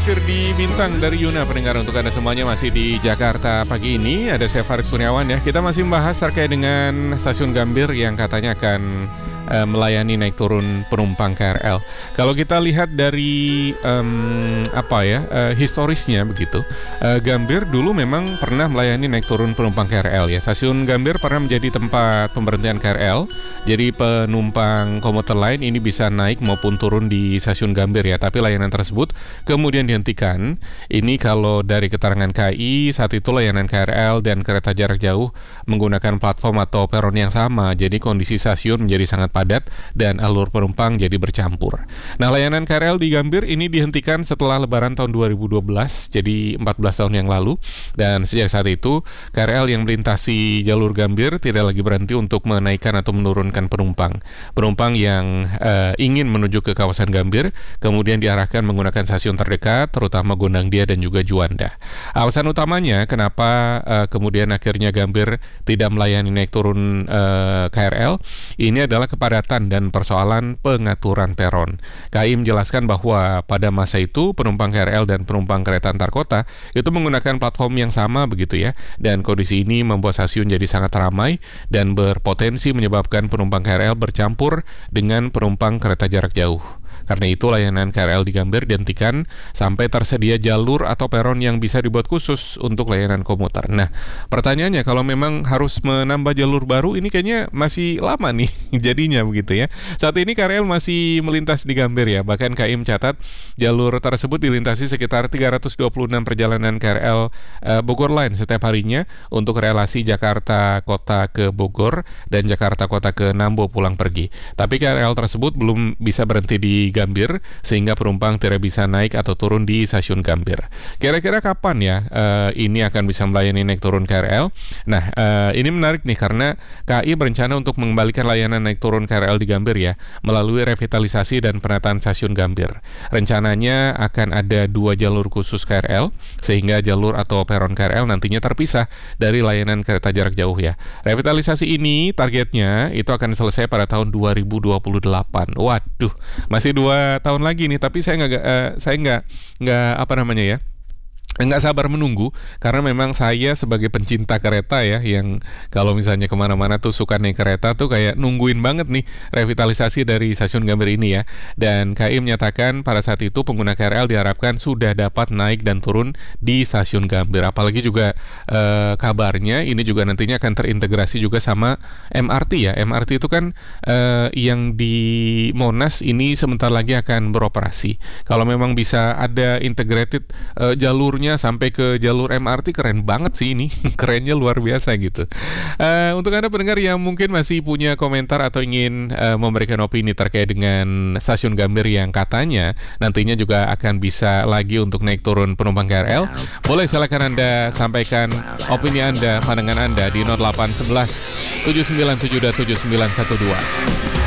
Berpikir di Bintang dari Yuna, pendengar untuk Anda semuanya masih di Jakarta pagi ini. Ada saya Faris Kurniawan ya. Kita masih membahas terkait dengan stasiun Gambir yang katanya akan melayani naik turun penumpang KRL. Kalau kita lihat dari historisnya begitu, Gambir dulu memang pernah melayani naik turun penumpang KRL ya. Stasiun Gambir pernah menjadi tempat pemberhentian KRL. Jadi penumpang komuter lain ini bisa naik maupun turun di stasiun Gambir ya. Tapi layanan tersebut kemudian dihentikan. Ini kalau dari keterangan KAI, saat itu layanan KRL dan kereta jarak jauh menggunakan platform atau peron yang sama. Jadi kondisi stasiun menjadi sangat padat dan alur penumpang jadi bercampur. Nah, layanan KRL di Gambir ini dihentikan setelah Lebaran tahun 2012, jadi 14 tahun yang lalu. Dan sejak saat itu, KRL yang melintasi jalur Gambir tidak lagi berhenti untuk menaikkan atau menurunkan penumpang. Penumpang yang ingin menuju ke kawasan Gambir kemudian diarahkan menggunakan stasiun terdekat, terutama Gondangdia dan juga Juanda. Alasan utamanya kenapa kemudian akhirnya Gambir tidak melayani naik turun KRL, ini adalah kepadatan dan persoalan pengaturan peron. KAI menjelaskan bahwa pada masa itu penumpang KRL dan penumpang kereta antar kota itu menggunakan platform yang sama begitu ya, dan kondisi ini membuat stasiun jadi sangat ramai dan berpotensi menyebabkan penumpang KRL bercampur dengan penumpang kereta jarak jauh. Karena itu layanan KRL di Gambir dihentikan sampai tersedia jalur atau peron yang bisa dibuat khusus untuk layanan komuter. Nah, pertanyaannya kalau memang harus menambah jalur baru, ini kayaknya masih lama nih jadinya begitu ya. Saat ini KRL masih melintas di Gambir ya. Bahkan KAI mencatat jalur tersebut dilintasi sekitar 326 perjalanan KRL Bogor Line setiap harinya untuk relasi Jakarta Kota ke Bogor dan Jakarta Kota ke Nambo pulang pergi. Tapi KRL tersebut belum bisa berhenti di Gambir sehingga penumpang tidak bisa naik atau turun di stasiun Gambir. Kira-kira kapan ya ini akan bisa melayani naik turun KRL? Nah, ini menarik nih karena KAI berencana untuk mengembalikan layanan naik turun KRL di Gambir ya melalui revitalisasi dan penataan stasiun Gambir. Rencananya akan ada 2 jalur khusus KRL sehingga jalur atau peron KRL nantinya terpisah dari layanan kereta jarak jauh ya. Revitalisasi ini targetnya itu akan selesai pada tahun 2028. Waduh, masih 2 tahun lagi nih, tapi saya nggak sabar menunggu karena memang saya sebagai pencinta kereta ya, yang kalau misalnya kemana-mana tuh suka naik kereta tuh kayak nungguin banget nih revitalisasi dari stasiun Gambir ini ya. Dan KAI menyatakan pada saat itu pengguna KRL diharapkan sudah dapat naik dan turun di stasiun Gambir. Apalagi juga kabarnya ini juga nantinya akan terintegrasi juga sama MRT ya. MRT itu kan yang di Monas ini sebentar lagi akan beroperasi. Kalau memang bisa ada integrated jalurnya sampai ke jalur MRT, keren banget sih ini. Kerennya luar biasa gitu. Untuk Anda pendengar yang mungkin masih punya komentar atau ingin memberikan opini terkait dengan stasiun Gambir yang katanya nantinya juga akan bisa lagi untuk naik turun penumpang KRL, boleh silakan Anda sampaikan opini Anda, pandangan Anda di 0811 797 7912.